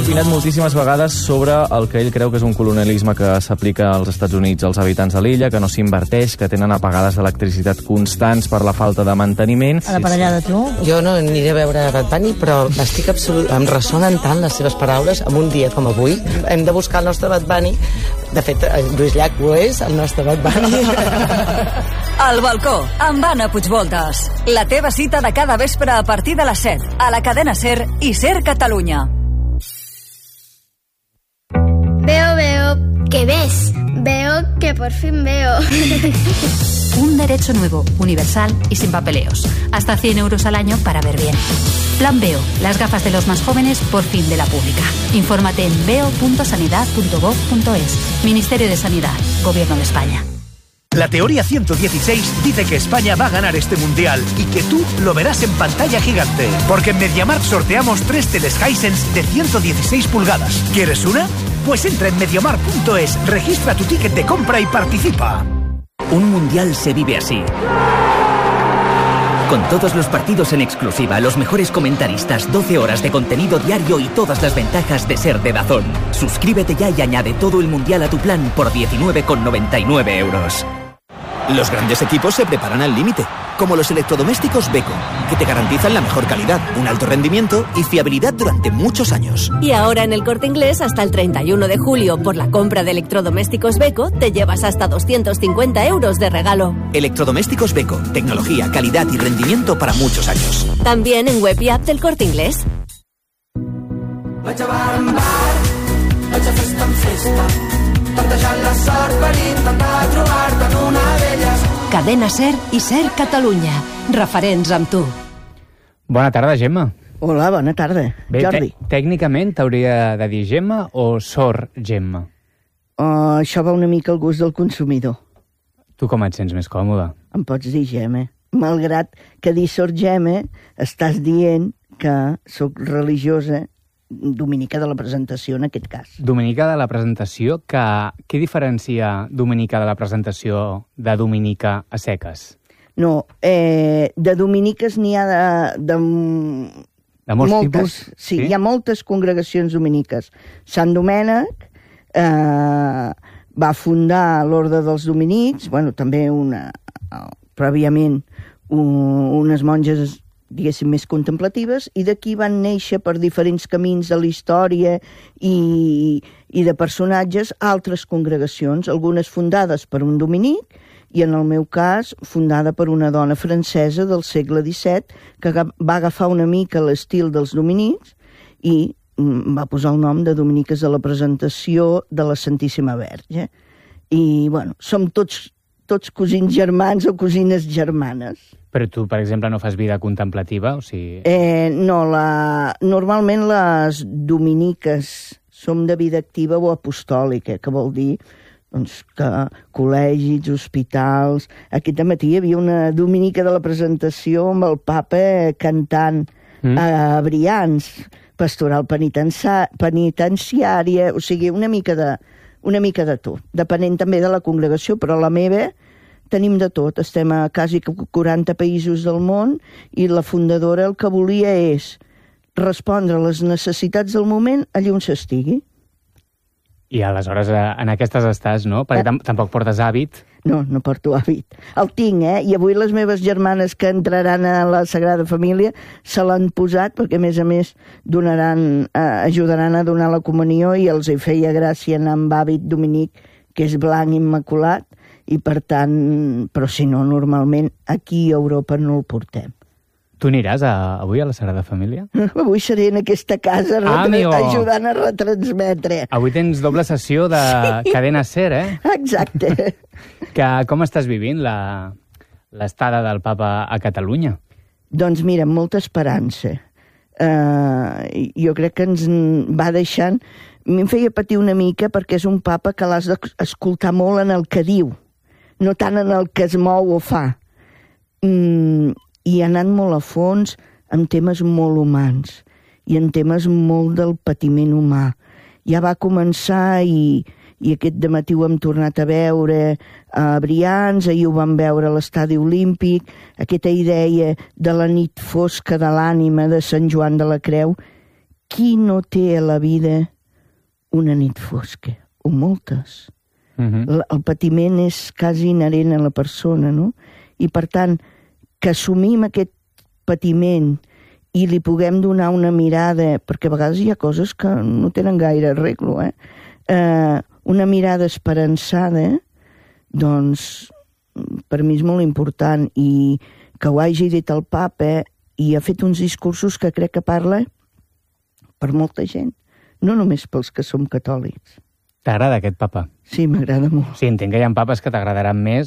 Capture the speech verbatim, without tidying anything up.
opinat moltíssimes vegades sobre el que ell creu que és un colonialisme que s'aplica als Estats Units als habitants de l'illa, que no s'inverteix, que tenen apagades d'electricitat constants per la falta de manteniment. A la parellada, tu? Jo no aniré a veure Bad Bunny, però estic absolut... em ressonen tant les seves paraules en un dia com avui. Hem de buscar el nostre Bad Bunny. De fet, Lluís Llach ho és, el nostre Bad Bunny. Al balcó, amb Anna Puigvoltes. La teva cita de cada vespre a partir de les set, a la cadena SER i SER Catalunya. Veo, veo, que ves. Veo que por fin veo. Un derecho nuevo, universal y sin papeleos. Hasta cien euros al año para ver bien. Plan Veo, las gafas de los más jóvenes por fin de la pública. Infórmate en veo punto sanidad punto gov punto es. Ministerio de Sanidad, Gobierno de España. La teoría ciento dieciséis dice que España va a ganar este mundial y que tú lo verás en pantalla gigante. Porque en MediaMarkt sorteamos tres teles Hisense de ciento dieciséis pulgadas. ¿Quieres una? Pues entra en mediamarkt punto es, registra tu ticket de compra y participa. Un mundial se vive así. Con todos los partidos en exclusiva, los mejores comentaristas, doce horas de contenido diario y todas las ventajas de ser de DAZN. Suscríbete ya y añade todo el mundial a tu plan por diecinueve con noventa y nueve euros. Los grandes equipos se preparan al límite, como los electrodomésticos Beko, que te garantizan la mejor calidad, un alto rendimiento y fiabilidad durante muchos años. Y ahora en El Corte Inglés, hasta el treinta y uno de julio, por la compra de electrodomésticos Beko, te llevas hasta doscientos cincuenta euros de regalo. Electrodomésticos Beko, tecnología, calidad y rendimiento para muchos años. También en web y app del Corte Inglés. Vaig a bar en bar, vaig a festa en festa, tantejant la sort per intentar trobar-te en una d'elles. Cadena SER i SER Catalunya. Referents amb tu. Bona tarda, Gemma. Hola, bona tarda. Bé, Jordi. Tècnicament t'hauria de dir Gemma o Sor Gemma? Uh, això va una mica al gust del consumidor. Tu com et sents més còmode? Em pots dir Gemma. Malgrat que dir Sor Gemma estàs dient que sóc religiosa dominica de la presentació, en aquest cas. Dominica de la presentació, que què diferencia dominica de la presentació de dominica a seques? No, eh, de dominiques n'hi ha de... De, de molts moltes, tipus? Sí, sí, hi ha moltes congregacions dominiques. Sant Domènec eh, va fundar l'Orde dels Dominics, bueno, també una, prèviament un, unes monges diguéssim, més contemplatives, i d'aquí van néixer per diferents camins de la història i, i de personatges altres congregacions, algunes fundades per un dominic i, en el meu cas, fundada per una dona francesa del segle disset que va agafar una mica l'estil dels dominics i va posar el nom de Dominiques de la Presentació de la Santíssima Verge. I, bueno, som tots, tots cosins germans o cosines germanes. Però tu, per exemple, no fas vida contemplativa? O sigui... Eh, no, la... normalment les dominiques som de vida activa o apostòlica, que vol dir doncs, que col·legis, hospitals... Aquest matí hi havia una dominica de la presentació amb el papa cantant mm. a Brians, pastoral penitencia... penitenciària, o sigui, una mica de, una mica de tot, depenent també de la congregació, però la meva... Tenim de tot, estem a quasi quaranta països del món i la fundadora el que volia és respondre a les necessitats del moment allà on s'estigui. I aleshores en aquestes estàs, no? Perquè tam tampoc portes hàbit. No, no porto hàbit. El tinc, eh? I avui les meves germanes que entraran a la Sagrada Família se l'han posat perquè, a més a més, donaran, eh, ajudaran a donar la comunió i els hi feia gràcia anar amb hàbit dominic, que és blanc immaculat, i per tant, però si no, normalment aquí a Europa no el portem. Tu aniràs a, avui a la Sagrada Família? Avui seré en aquesta casa ah, ajudant a retransmetre. Avui tens doble sessió de sí. Cadena SER, eh? Exacte. Que, com estàs vivint l'estada del papa a Catalunya? Doncs mira, amb molta esperança. Uh, jo crec que ens va deixant... Em feia patir una mica perquè és un papa que l'has d'escoltar molt en el que diu, no tant en el que es mou o fa. Mm, I ha anat molt a fons en temes molt humans i en temes molt del patiment humà. Ja va començar i, i aquest dematí ho hem tornat a veure a Brians, ahir ho vam veure a l'Estadi Olímpic, aquesta idea de la nit fosca de l'ànima de Sant Joan de la Creu, qui no té a la vida una nit fosca, o moltes. Uh-huh. El patiment és quasi inherent a la persona, no? I per tant, que assumim aquest patiment i li puguem donar una mirada, perquè a vegades hi ha coses que no tenen gaire arreglo, eh? Eh, una mirada esperançada, doncs, per mi és molt important, i que ho hagi dit el papa, i ha fet uns discursos que crec que parla per molta gent, no només pels que som catòlics. T'agrada aquest papa? Sí, m'agrada molt. Sí, entenc que hi ha papes que t'agradaran més